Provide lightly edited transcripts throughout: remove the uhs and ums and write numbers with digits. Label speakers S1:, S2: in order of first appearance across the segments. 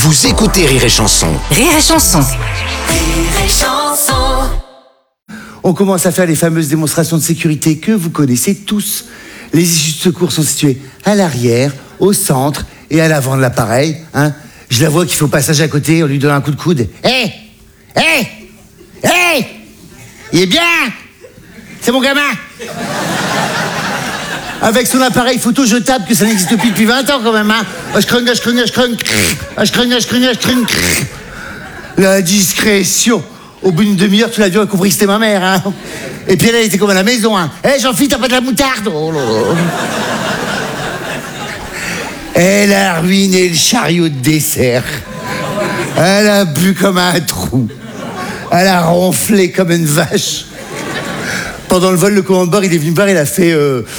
S1: Vous écoutez Rire et Chanson.
S2: Rire et Chanson.
S3: Rire et Chanson.
S4: On commence à faire les fameuses démonstrations de sécurité que vous connaissez tous. Les issues de secours sont situées à l'arrière, au centre et à l'avant de l'appareil. Je la vois qui fait au passage à côté, on lui donne un coup de coude. Hé, il est bien. C'est mon gamin. Avec son appareil photo jetable, que ça n'existe plus depuis 20 ans quand même. La discrétion. Au bout d'une demi-heure, tu l'as vu, elle compris que c'était ma mère. Et puis elle était comme à la maison. Jean-Philippe, t'as pas de la moutarde? Oh là là. Elle a ruiné le chariot de dessert. Elle a bu comme un trou. Elle a ronflé comme une vache. Pendant le vol, le commandant de bord, il est venu me voir, il a fait...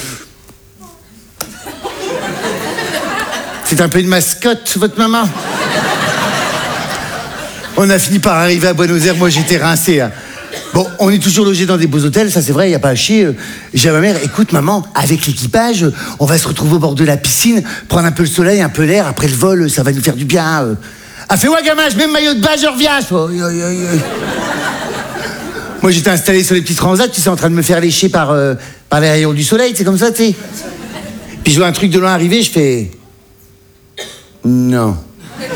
S4: C'est un peu une mascotte, votre maman. On a fini par arriver à Buenos Aires, moi j'étais rincé. Bon, on est toujours logé dans des beaux hôtels, ça c'est vrai, il n'y a pas à chier. J'ai à ma mère, écoute maman, avec l'équipage, on va se retrouver au bord de la piscine, prendre un peu le soleil, un peu l'air, après le vol, ça va nous faire du bien. Fais-moi gamin, je mets le maillot de bain, je reviens. Moi j'étais installé sur les petits transats, tu sais, en train de me faire lécher par les rayons du soleil, c'est comme ça, tu sais. Puis je vois un truc de loin arriver, je fais... Non.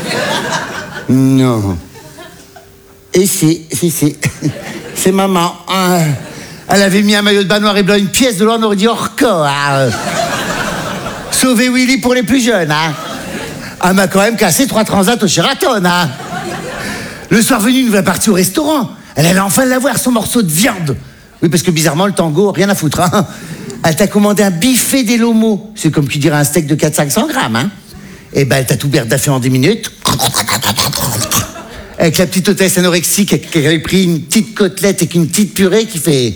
S4: Et si. C'est maman. Elle avait mis un maillot de bain noir et blanc, une pièce de l'or, on aurait dit hors-corps. Sauver Willy pour les plus jeunes. Elle m'a quand même cassé 3 transats au Sheraton. Le soir venu, nous voilà partis au restaurant. Elle allait enfin l'avoir, son morceau de viande. Oui, parce que bizarrement, le tango, rien à foutre. Elle t'a commandé un biffé des lomos. C'est comme tu dirais un steak de 400-500 grammes. Et ben, elle t'a tout berdaffé en 10 minutes. Avec la petite hôtesse anorexique qui avait pris une petite côtelette et une petite purée qui fait...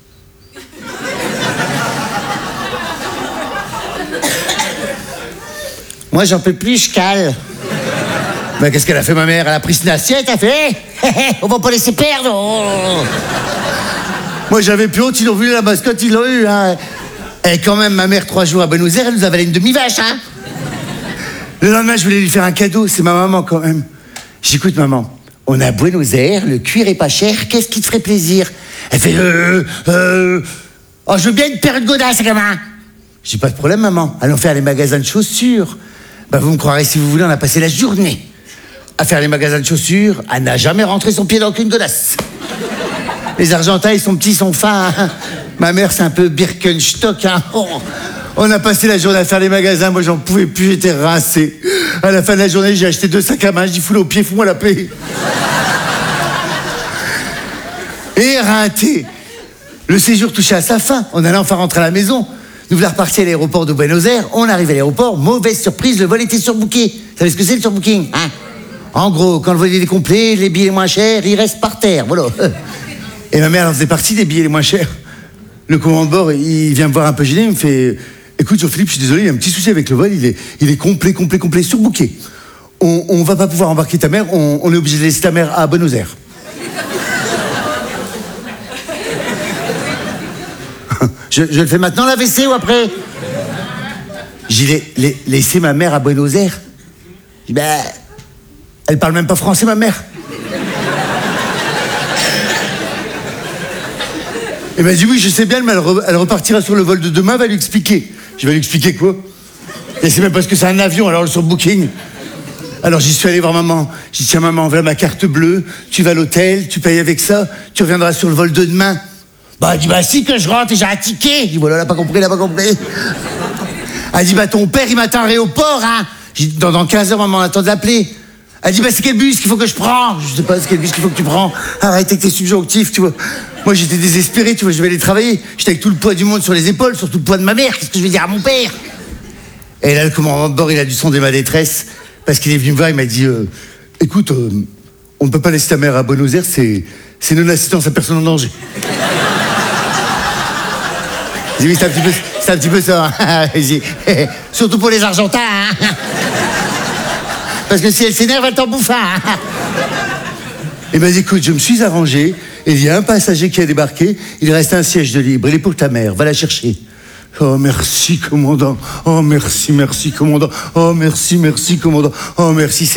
S4: Moi, j'en peux plus, je cale. Ben, qu'est-ce qu'elle a fait, ma mère? Elle a pris une assiette, elle a fait... on va pas laisser perdre. Moi, j'avais plus honte, ils ont vu la mascotte, ils l'ont eu. Et quand même, ma mère, 3 jours à Buenos Aires, elle nous avalait une demi-vache. Le lendemain, je voulais lui faire un cadeau, c'est ma maman quand même. J'écoute maman, on est à Buenos Aires, le cuir est pas cher, qu'est-ce qui te ferait plaisir? Elle fait oh, je veux bien une paire de godasses, gamin. J'ai pas de problème, maman, allons faire les magasins de chaussures. Ben, vous me croirez si vous voulez, on a passé la journée à faire les magasins de chaussures, elle n'a jamais rentré son pied dans aucune godasse. Les Argentins, ils sont petits, ils sont fins. Ma mère, c'est un peu Birkenstock. On a passé la journée à faire les magasins, moi j'en pouvais plus, j'étais rincé. À la fin de la journée, j'ai acheté 2 sacs à main, je dis foule au pied, fous-moi la paix. Éreinté. Le séjour touchait à sa fin, on allait enfin rentrer à la maison. Nous voilà repartis à l'aéroport de Buenos Aires, on arrive à l'aéroport, mauvaise surprise, le vol était surbooké. Vous savez ce que c'est le surbooking, En gros, quand le vol est complet, les billets les moins chers, ils restent par terre, voilà. Et ma mère en faisait partie des billets les moins chers. Le commandant de bord, il vient me voir un peu gêné, il me fait... Écoute Jean-Philippe, je suis désolé, il y a un petit souci avec le vol, il est complet, surbooké. On va pas pouvoir embarquer ta mère, on est obligé de laisser ta mère à Buenos Aires. je le fais maintenant la WC ou après? J'ai laissé ma mère à Buenos Aires. Je dis, elle parle même pas français, ma mère. Elle m'a dit oui, je sais bien, mais elle repartira sur le vol de demain, va lui expliquer. Je vais lui expliquer quoi? Et c'est même parce que c'est un avion, alors le surbooking. Alors j'y suis allé voir maman. J'ai dit tiens maman, voilà ma carte bleue, tu vas à l'hôtel, tu payes avec ça, tu reviendras sur le vol de demain. Elle dit si que je rentre et j'ai un ticket. Je dis voilà, elle a pas compris. Elle dit ton père il m'attend à l'aéroport. J'ai dit dans 15 heures maman, on attend de l'appeler. Elle dit c'est quel bus qu'il faut que je prends? Je sais pas, c'est quel bus qu'il faut que tu prends. Arrête avec tes subjonctifs, tu vois. Moi j'étais désespéré, tu vois, je vais aller travailler. J'étais avec tout le poids du monde sur les épaules, surtout le poids de ma mère. Qu'est-ce que je vais dire à mon père? Et là le commandant de bord, il a dû sonder ma détresse parce qu'il est venu me voir, il m'a dit écoute, on ne peut pas laisser ta mère à Buenos Aires, c'est non-assistance à personne en danger. J'ai dit oui, c'est un petit peu ça. Surtout pour les Argentins. Parce que si elle s'énerve, elle t'en bouffe. Il m'a dit écoute, je me suis arrangé. Et il y a un passager qui a débarqué, il reste un siège de libre, il est pour ta mère, va la chercher. Oh merci commandant, oh merci commandant, oh merci commandant, oh merci.